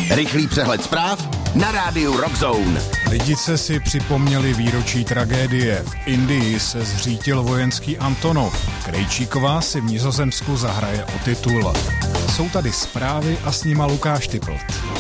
Rychlý přehled zpráv na rádiu Rock Zone. Lidice si připomněli výročí tragédie. V Indii se zřítil vojenský Antonov. Krejčíková si v Nizozemsku zahraje o titul. Jsou tady zprávy a s nima Lukáš Typlt.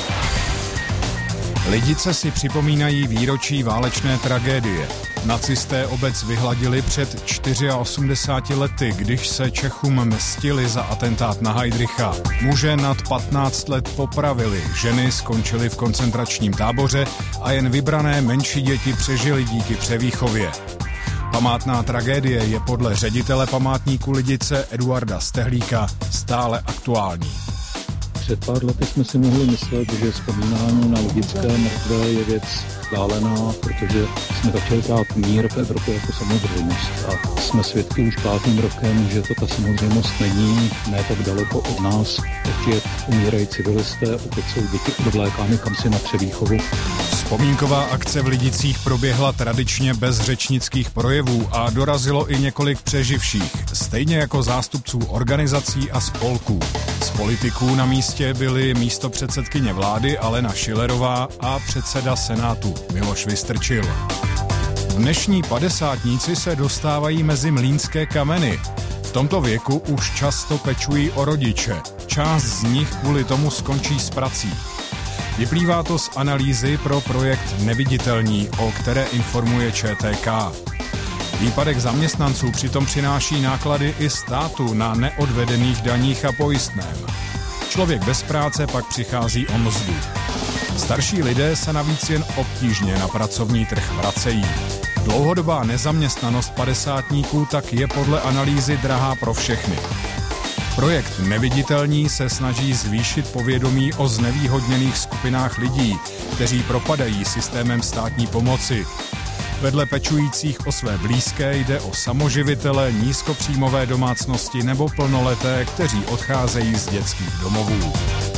Lidice si připomínají výročí válečné tragédie. Nacisté obec vyhladili před 84 lety, když se Čechům mstili za atentát na Heydricha. Muže nad 15 let popravili, ženy skončily v koncentračním táboře a jen vybrané menší děti přežily díky převýchově. Památná tragédie je podle ředitele památníku Lidice Eduarda Stehlíka stále aktuální. Před pár lety jsme si mohli myslet, že vzpomínání na lidické mrtvé je věc vzdálená, protože jsme začali brát mír v Evropě jako samozřejmost. A jsme svědky už 5. rokem, že to ta samozřejmost není, ne tak daleko od nás. Opět umírají civilisté, opět jsou děti odvlékány kamsi na převýchovu. Vzpomínková akce v Lidicích proběhla tradičně bez řečnických projevů a dorazilo i několik přeživších, stejně jako zástupců organizací a spolků. Z politiků na místě byly místopředsedkyně vlády Alena Schillerová a předseda Senátu Miloš Vystrčil. Dnešní padesátníci se dostávají mezi mlýnské kameny. V tomto věku už často pečují o rodiče. Část z nich kvůli tomu skončí s prací. Vyplývá to z analýzy pro projekt Neviditelní, o které informuje ČTK. Výpadek zaměstnanců přitom přináší náklady i státu na neodvedených daních a pojistném. Člověk bez práce pak přichází o mzdu. Starší lidé se navíc jen obtížně na pracovní trh vracejí. Dlouhodobá nezaměstnanost padesátníků tak je podle analýzy drahá pro všechny. Projekt Neviditelní se snaží zvýšit povědomí o znevýhodněných skupinách lidí, kteří propadají systémem státní pomoci. Vedle pečujících o své blízké jde o samoživitele, nízkopříjmové domácnosti nebo plnoleté, kteří odcházejí z dětských domovů.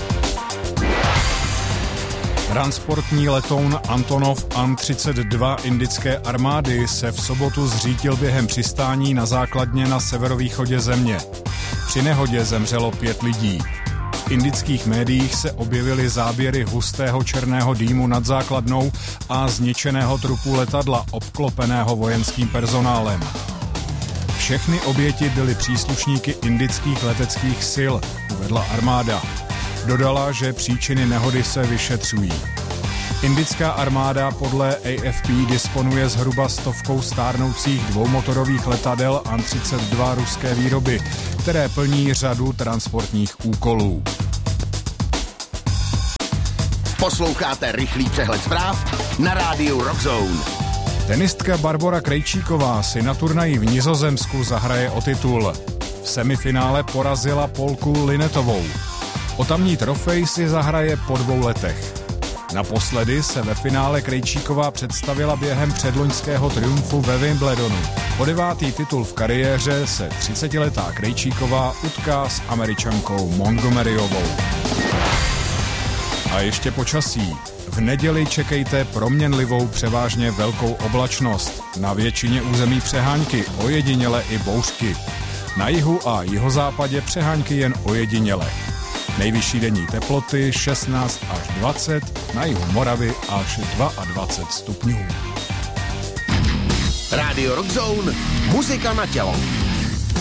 Transportní letoun Antonov An-32 indické armády se v sobotu zřítil během přistání na základně na severovýchodě země. Při nehodě zemřelo 5 lidí. V indických médiích se objevily záběry hustého černého dýmu nad základnou a zničeného trupu letadla obklopeného vojenským personálem. Všechny oběti byly příslušníky indických leteckých sil, uvedla armáda. Dodala, že příčiny nehody se vyšetřují. Indická armáda podle AFP disponuje zhruba 100 stárnoucích dvoumotorových letadel An-32 ruské výroby, které plní řadu transportních úkolů. Posloucháte rychlý přehled zpráv na rádiu Rock Zone. Tenistka Barbora Krejčíková si na turnaji v Nizozemsku zahraje o titul. V semifinále porazila Polku Linetovou. O tamní trofej si zahraje po 2 letech. Naposledy se ve finále Krejčíková představila během předloňského triumfu ve Wimbledonu. O 9. titul v kariéře se 30letá Krejčíková utká s Američankou Montgomeryovou. A ještě počasí. V neděli čekejte proměnlivou převážně velkou oblačnost. Na většině území přehánky, ojediněle i bouřky. Na jihu a jihozápadě přehánky jen ojediněle. Nejvyšší denní teploty 16 až 20, na jihu Moravy až 22 stupňů. Radio Rock Zone, muzika na tělo.